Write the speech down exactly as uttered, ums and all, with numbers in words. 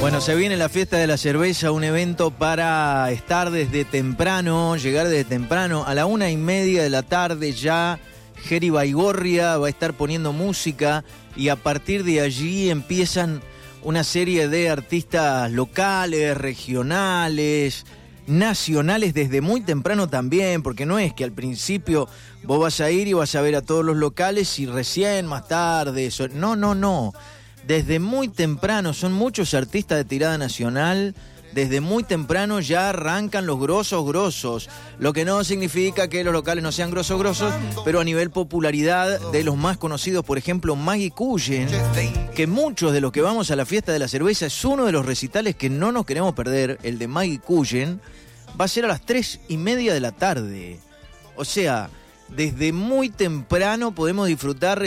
Bueno, se viene la fiesta de la cerveza, un evento para estar desde temprano, llegar desde temprano, a la una y media de la tarde ya. Geri Baigorria va a estar poniendo música y a partir de allí empiezan una serie de artistas locales, regionales, nacionales desde muy temprano también, porque no es que al principio vos vas a ir y vas a ver a todos los locales y recién más tarde, eso. no, no, no. Desde muy temprano, son muchos artistas de tirada nacional, desde muy temprano ya arrancan los grosos grosos, lo que no significa que los locales no sean grosos grosos, pero a nivel popularidad de los más conocidos, por ejemplo, Maggie Cullen, que muchos de los que vamos a la fiesta de la cerveza es uno de los recitales que no nos queremos perder, el de Maggie Cullen, va a ser a las tres y media de la tarde. O sea, desde muy temprano podemos disfrutar